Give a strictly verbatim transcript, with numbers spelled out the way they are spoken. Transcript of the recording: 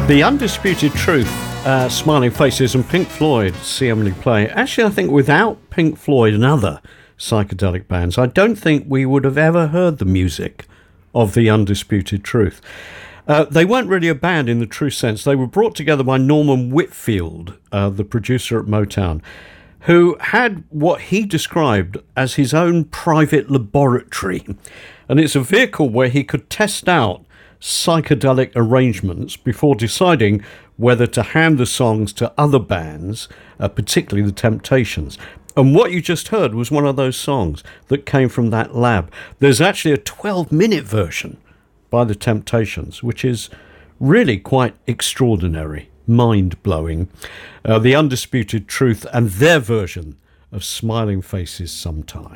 The Undisputed Truth, uh, Smiling Faces, and Pink Floyd, See Emily Play. Actually, I think without Pink Floyd and other psychedelic bands, I don't think we would have ever heard the music of The Undisputed Truth. Uh, they weren't really a band in the true sense. They were brought together by Norman Whitfield, uh, the producer at Motown, who had what he described as his own private laboratory. And it's a vehicle where he could test out psychedelic arrangements before deciding whether to hand the songs to other bands, uh, particularly the Temptations. And what you just heard was one of those songs that came from that lab. There's actually a twelve-minute version by the Temptations, which is really quite extraordinary, mind-blowing. Uh, the Undisputed Truth and their version of Smiling Faces Sometime.